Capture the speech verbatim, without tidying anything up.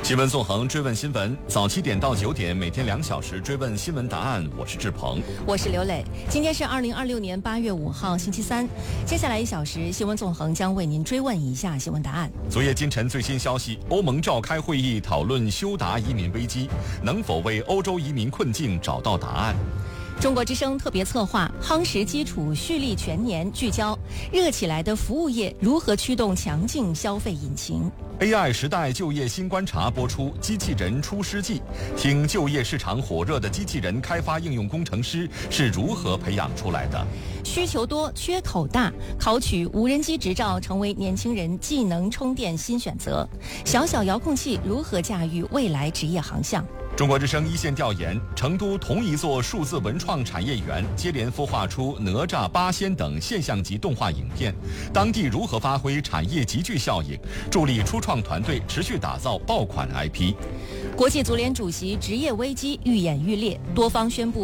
新闻纵横，追问新闻，早七点到九点，每天两小时追问新闻答案。我是志鹏， 我是刘磊。今天是二零二六年八月五号，星期三。接下来一小时，新闻纵横将为您追问一下新闻答案。 昨夜今晨最新消息，欧盟召开会议讨论休达移民危机，能否为欧洲移民困境找到答案？ 中国之声特别策划夯实基础蓄力全年，聚焦热起来的服务业如何驱动强劲消费引擎。 A I 时代就业新观察播出，机器人出师记，听就业市场火热的机器人开发应用工程师是如何培养出来的。 需求多，缺口大，考取无人机执照成为年轻人技能充电新选择。小小遥控器如何驾驭未来职业航向？ 中国之声一线调研，成都同一座数字文创产业园接连孵化出哪吒、八仙等现象级动画影片，当地如何发挥产业集聚效应，助力初创团队持续打造爆款 I P。 国际足联主席职业危机愈演愈烈，多方宣布